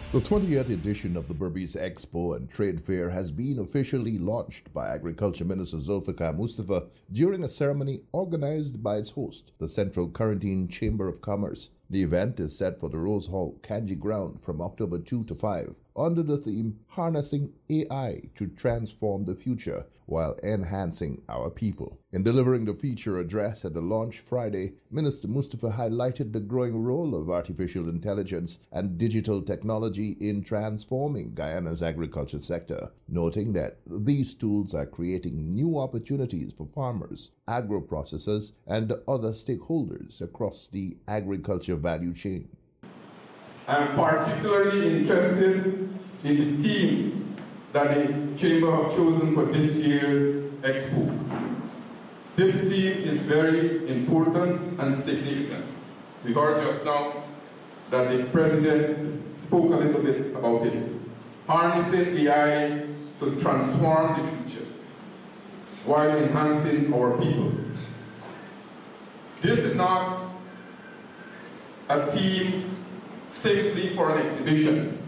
The 20th edition of the Berbice Expo and Trade Fair has been officially launched by Agriculture Minister Zulfikar Mustafa during a ceremony organized by its host, the Central Quarantine Chamber of Commerce. The event is set for the Rose Hall Kanji Ground from October 2 to 5 under the theme Harnessing AI to Transform the Future while Enhancing Our People. In delivering the feature address at the launch Friday, Minister Mustafa highlighted the growing role of artificial intelligence and digital technology in transforming Guyana's agriculture sector, noting that these tools are creating new opportunities for farmers, agro-processors, and other stakeholders across the agriculture value chain. I am particularly interested in the theme that the Chamber have chosen for this year's Expo. This theme is very important and significant. We heard just now that the President spoke a little bit about it. Harnessing AI to transform the future while enhancing our people. This is not a theme simply for an exhibition.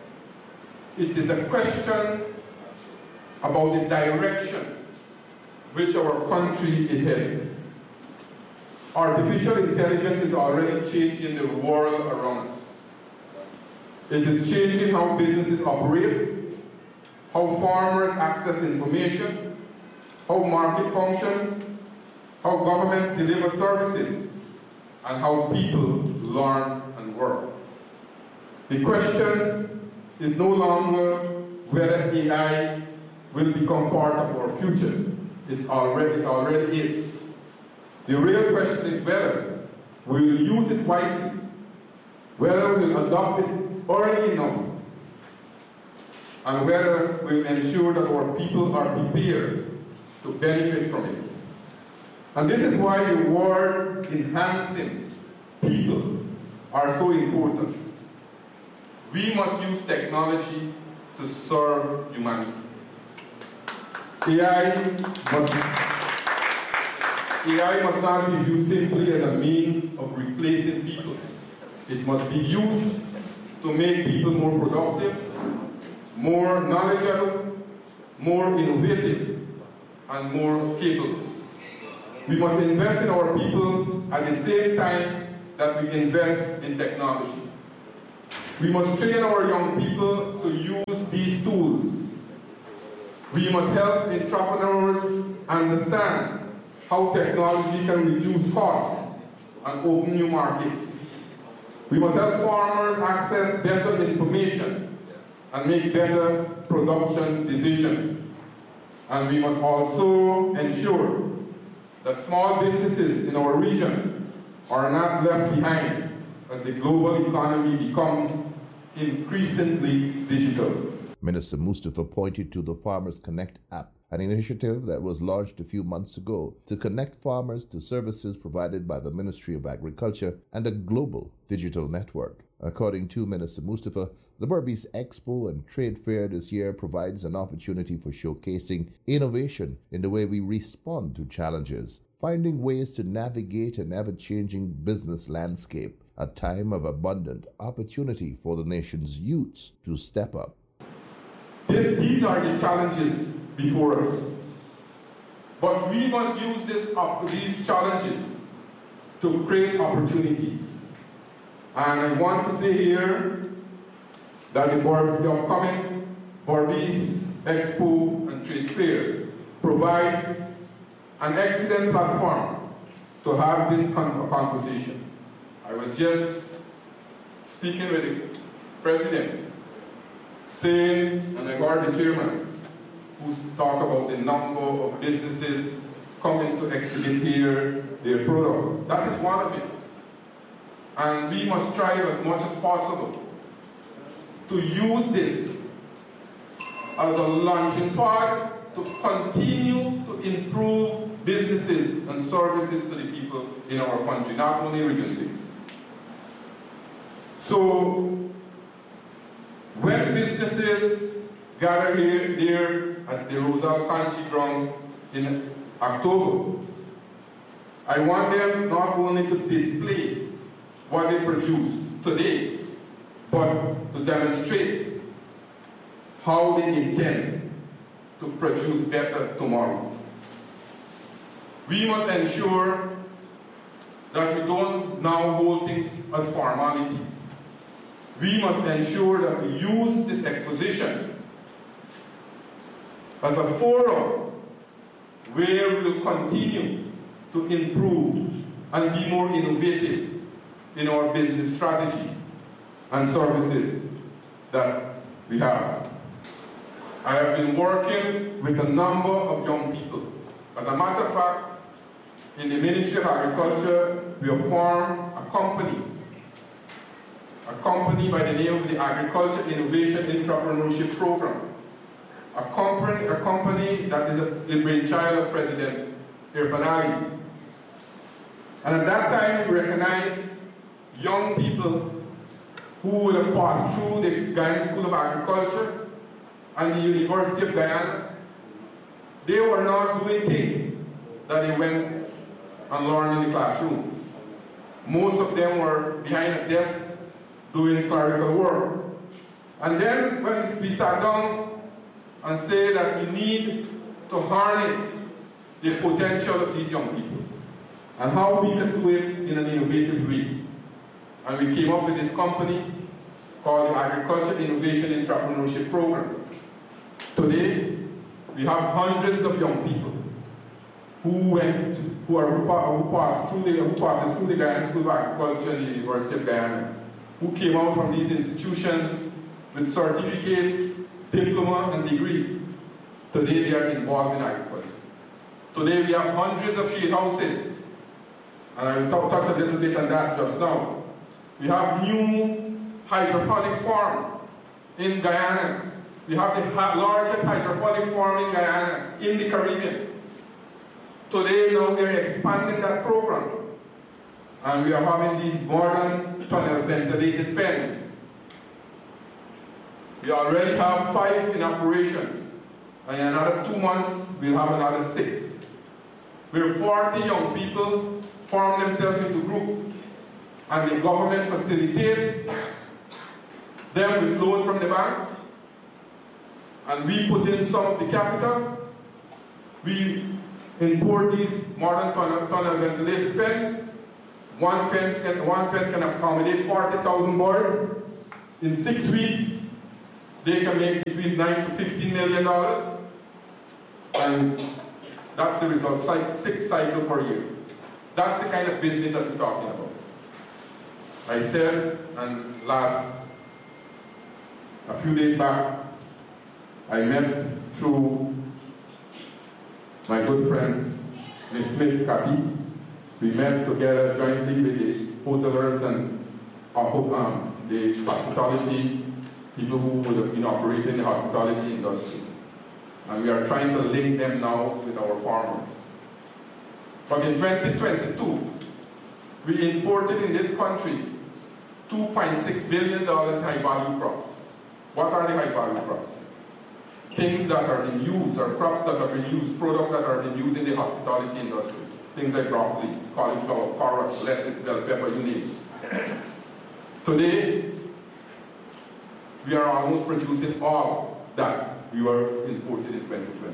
It is a question about the direction which our country is heading. Artificial intelligence is already changing the world around us. It is changing how businesses operate, how farmers access information, how market function, how governments deliver services, and how people learn and work. The question is no longer whether AI will become part of our future. It already is. The real question is whether we will use it wisely, whether we will adopt it early enough, and whether we will ensure that our people are prepared to benefit from it. And this is why the words enhancing people are so important. We must use technology to serve humanity. AI must not be viewed simply as a means of replacing people. It must be used to make people more productive, more knowledgeable, more innovative, and more capable. We must invest in our people at the same time that we invest in technology. We must train our young people to use these tools. We must help entrepreneurs understand how technology can reduce costs and open new markets. We must help farmers access better information and make better production decisions. And we must also ensure that small businesses in our region are not left behind as the global economy becomes increasingly digital. Minister Mustafa pointed to the Farmers Connect app, an initiative that was launched a few months ago to connect farmers to services provided by the Ministry of Agriculture and a global digital network. According to Minister Mustafa, the Berbice Expo and Trade Fair this year provides an opportunity for showcasing innovation in the way we respond to challenges, finding ways to navigate an ever-changing business landscape, a time of abundant opportunity for the nation's youths to step up. These are the challenges before us. But we must use these challenges to create opportunities. And I want to say here that the upcoming Berbice Expo and Trade Fair provides an excellent platform to have this conversation. I was just speaking with the President, saying, and I heard the chairman, who talk about the number of businesses coming to exhibit here their product. That is one of it. And we must strive as much as possible to use this as a launching pad to continue to improve businesses and services to the people in our country, not only Region 6. So, when businesses gather here at the Rose Hall Kanji Ground in October, I want them not only to display what they produce today, but to demonstrate how they intend to produce better tomorrow. We must ensure that we don't now hold things as formality. We must ensure that we use this exposition as a forum where we will continue to improve and be more innovative in our business strategy and services that we have. I have been working with a number of young people. As a matter of fact, in the Ministry of Agriculture, we have formed a company by the name of the Agriculture Innovation Entrepreneurship Program, a company that is the brainchild of President Irfaan Ali. And at that time, we recognized young people who would have passed through the Guyana School of Agriculture and the University of Guyana. They were not doing things that they went and learned in the classroom. Most of them were behind a desk doing clerical work. And then when we sat down and said that we need to harness the potential of these young people and how we can do it in an innovative way. And we came up with this company called the Agriculture Innovation Entrepreneurship Program. Today, we have hundreds of young people who passed through the Guyana School of Agriculture and the University of Guyana, who came out from these institutions with certificates, diploma, and degrees. Today they are involved in agriculture. Today we have hundreds of shade houses, and I will touch a little bit on that just now. We have new hydroponics farm in Guyana. We have the largest hydroponic farm in Guyana, in the Caribbean. Today, now we are expanding that program. And we are having these modern tunnel ventilated pens. We already have 5 in operations. And in another 2 months, we'll have another 6. Where 40 young people form themselves into groups. And the government facilitates them with loan from the bank. And we put in some of the capital. We import these modern tunnel ventilated pens. One pen can accommodate 40,000 birds. In 6 weeks, they can make between $9 to $15 million. And that's the result, 6 cycles per year. That's the kind of business that we're talking about. I said, and a few days back, I met through my good friend, Ms. Smith Kapi. We met together jointly with the hotelers and the hospitality people who would have been operating the hospitality industry. And we are trying to link them now with our farmers. But in 2022, we imported in this country $2.6 billion high-value crops. What are the high-value crops? Things that are being used, or crops that are being used, products that are being used in the hospitality industry. Things like broccoli, cauliflower, carrot, lettuce, bell pepper, you name it. Today, we are almost producing all that we were imported in 2020.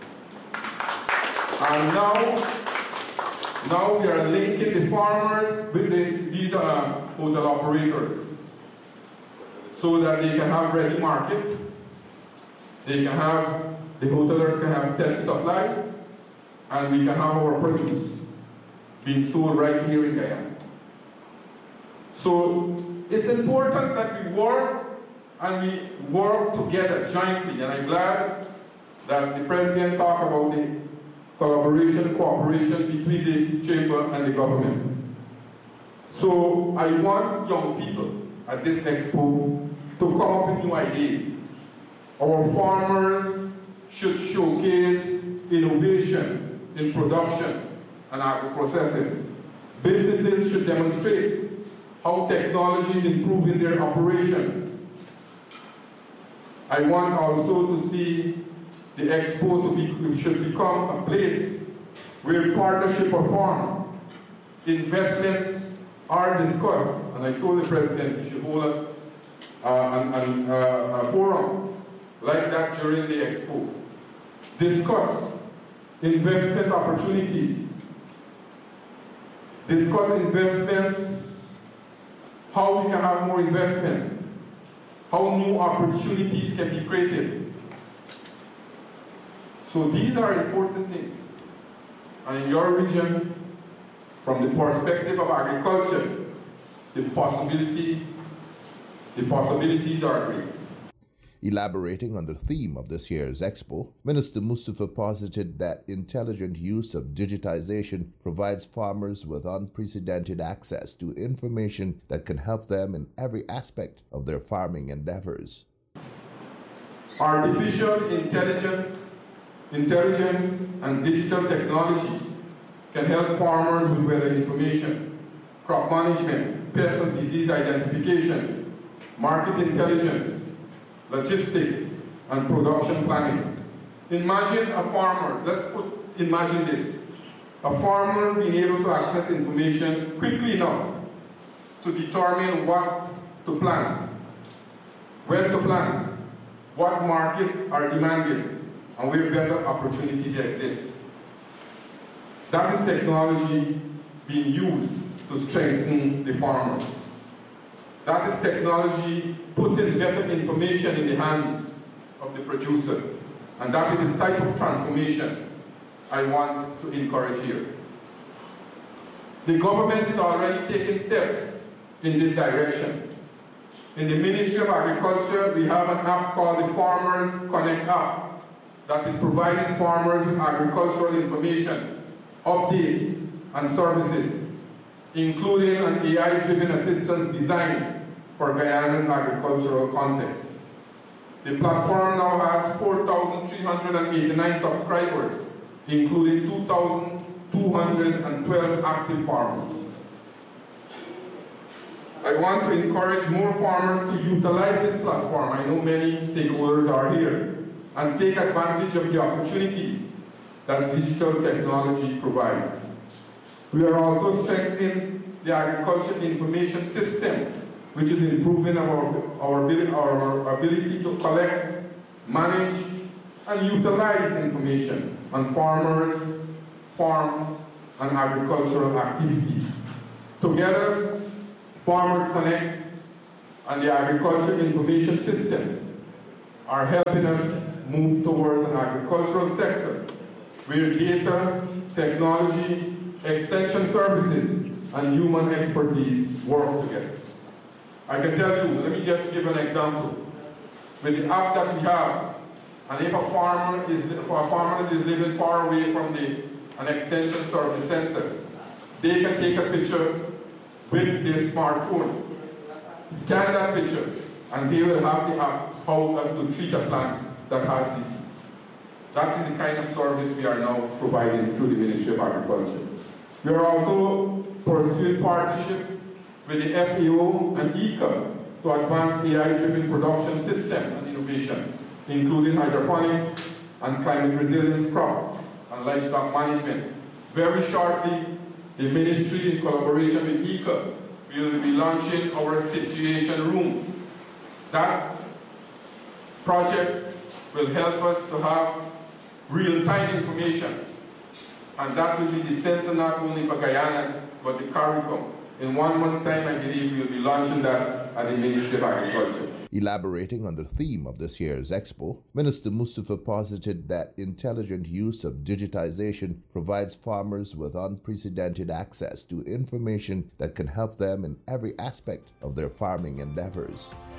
And now we are linking the farmers with these hotel operators so that they can have ready market. The hotelers can have steady supply, and we can have our produce being sold right here in Guyana. So it's important that we work together jointly, and I'm glad that the President talked about the cooperation between the Chamber and the government. So I want young people at this expo to come up with new ideas. Our farmers should showcase innovation in production and agro-processing. Businesses should demonstrate how technology is improving their operations. I want also to see the expo should become a place where partnership are formed, investment are discussed, and I told the President he should hold forum like that during the expo. Discuss investment opportunities. Discuss investment, how we can have more investment, how new opportunities can be created. So these are important things. And in your region, from the perspective of agriculture, the possibilities are great. Elaborating on the theme of this year's expo, Minister Mustafa posited that intelligent use of digitization provides farmers with unprecedented access to information that can help them in every aspect of their farming endeavors. Artificial intelligence and digital technology can help farmers with weather information, crop management, pest and disease identification, market intelligence, logistics, and production planning. Imagine a farmer, imagine this, a farmer being able to access information quickly enough to determine what to plant, when to plant, what market are demanding, and where better opportunities exist. That is technology being used to strengthen the farmers. That is technology putting better information in the hands of the producer. And that is the type of transformation I want to encourage here. The government is already taking steps in this direction. In the Ministry of Agriculture, we have an app called the Farmers Connect app that is providing farmers with agricultural information, updates, and services, including an AI-driven assistance designed for Guyana's agricultural context. The platform now has 4,389 subscribers, including 2,212 active farmers. I want to encourage more farmers to utilize this platform. I know many stakeholders are here, and take advantage of the opportunities that digital technology provides. We are also strengthening the agriculture information system, which is improving our ability to collect, manage, and utilize information on farmers, farms, and agricultural activities. Together, Farmers Connect and the Agriculture Information System are helping us move towards an agricultural sector where data, technology, extension services, and human expertise work together. I can tell you, let me just give an example. With the app that we have, and if a farmer is living far away from an extension service center, they can take a picture with their smartphone, scan that picture, and they will have the app how to treat a plant that has disease. That is the kind of service we are now providing through the Ministry of Agriculture. We are also pursuing partnership with the FAO and ICA to advance AI-driven production system and innovation, including hydroponics and climate resilience crop and livestock management. Very shortly, the Ministry, in collaboration with ICA, will be launching our Situation Room. That project will help us to have real-time information, and that will be the center not only for Guyana, but the CARICOM. In 1 month time, I believe we'll be launching that at the Ministry of Agriculture. Elaborating on the theme of this year's expo, Minister Mustafa posited that intelligent use of digitization provides farmers with unprecedented access to information that can help them in every aspect of their farming endeavors.